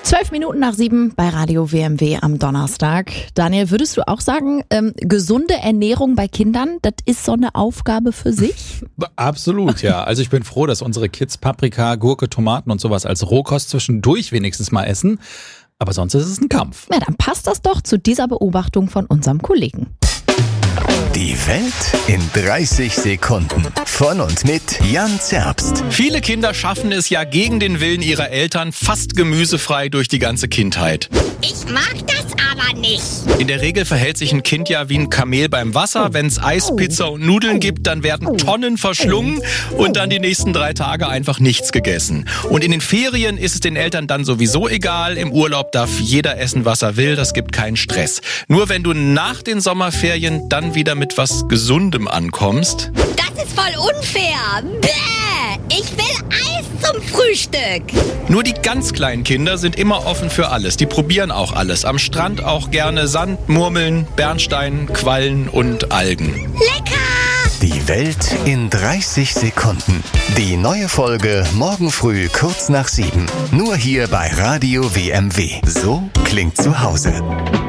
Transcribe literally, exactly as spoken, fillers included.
Zwölf Minuten nach sieben bei Radio W M W am Donnerstag. Daniel, würdest du auch sagen, ähm, gesunde Ernährung bei Kindern, das ist so eine Aufgabe für sich? Absolut, ja. Also ich bin froh, dass unsere Kids Paprika, Gurke, Tomaten und sowas als Rohkost zwischendurch wenigstens mal essen. Aber sonst ist es ein Kampf. Ja, dann passt das doch zu dieser Beobachtung von unserem Kollegen. Die Welt in dreißig Sekunden. Von und mit Jan Zerbst. Viele Kinder schaffen es ja gegen den Willen ihrer Eltern fast gemüsefrei durch die ganze Kindheit. Ich mag das aber nicht. In der Regel verhält sich ein Kind ja wie ein Kamel beim Wasser. Wenn es Eis, Pizza und Nudeln gibt, dann werden Tonnen verschlungen und dann die nächsten drei Tage einfach nichts gegessen. Und in den Ferien ist es den Eltern dann sowieso egal. Im Urlaub darf jeder essen, was er will. Das gibt keinen Stress. Nur wenn du nach den Sommerferien dann wieder mit was Gesundem ankommst. Das ist voll unfair. Bäh! Ich will Eis zum Frühstück. Nur die ganz kleinen Kinder sind immer offen für alles. Die probieren auch alles. Am Strand auch gerne Sand, Murmeln, Bernstein, Quallen und Algen. Lecker! Die Welt in dreißig Sekunden. Die neue Folge morgen früh kurz nach sieben. Nur hier bei Radio W M W. So klingt zu Hause.